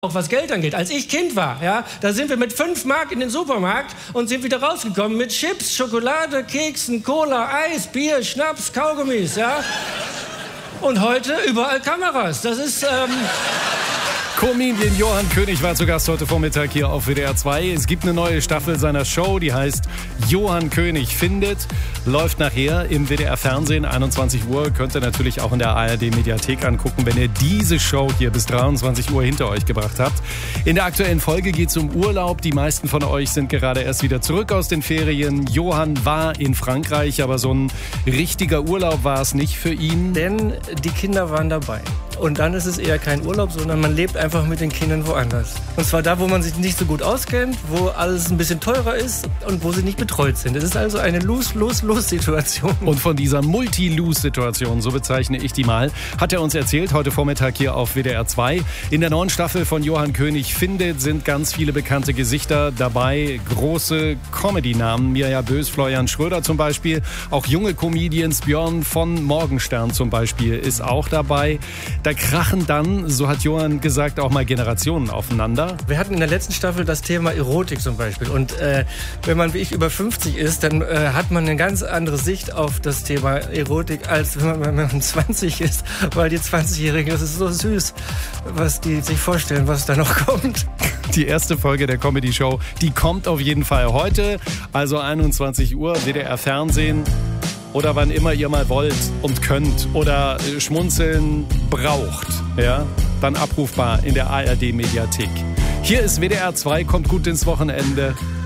auch was Geld angeht. Als ich Kind war, ja, da sind wir mit 5 Mark in den Supermarkt und sind wieder rausgekommen mit Chips, Schokolade, Keksen, Cola, Eis, Bier, Schnaps, Kaugummis, ja. Und heute überall Kameras. Das ist, Comedian Johann König war zu Gast heute Vormittag hier auf WDR 2. Es gibt eine neue Staffel seiner Show, die heißt Johann König findet. Läuft nachher im WDR Fernsehen, 21 Uhr. Könnt ihr natürlich auch in der ARD-Mediathek angucken, wenn ihr diese Show hier bis 23 Uhr hinter euch gebracht habt. In der aktuellen Folge geht es um Urlaub. Die meisten von euch sind gerade erst wieder zurück aus den Ferien. Johann war in Frankreich, aber so ein richtiger Urlaub war es nicht für ihn. Denn die Kinder waren dabei. Und dann ist es eher kein Urlaub, sondern man lebt einfach mit den Kindern woanders. Und zwar da, wo man sich nicht so gut auskennt, wo alles ein bisschen teurer ist und wo sie nicht betreut sind. Es ist also eine Lose-Lose-Lose-Situation. Und von dieser Multi-Lose-Situation, so bezeichne ich die mal, hat er uns erzählt, heute Vormittag hier auf WDR 2. In der neuen Staffel von Johann König findet sind ganz viele bekannte Gesichter dabei. Große Comedy-Namen, Mirja Bös, Florian Schröder zum Beispiel. Auch junge Comedians, Björn von Morgenstern zum Beispiel ist auch dabei. Da krachen dann, so hat Johann gesagt, auch mal Generationen aufeinander. Wir hatten in der letzten Staffel das Thema Erotik zum Beispiel. Und wenn man wie ich über 50 ist, dann hat man eine ganz andere Sicht auf das Thema Erotik, als wenn man 20 ist. Weil die 20-Jährigen, das ist so süß, was die sich vorstellen, was da noch kommt. Die erste Folge der Comedy-Show, die kommt auf jeden Fall heute. Also 21 Uhr, WDR Fernsehen. Oder wann immer ihr mal wollt und könnt oder schmunzeln braucht, ja, dann abrufbar in der ARD-Mediathek. Hier ist WDR 2, kommt gut ins Wochenende.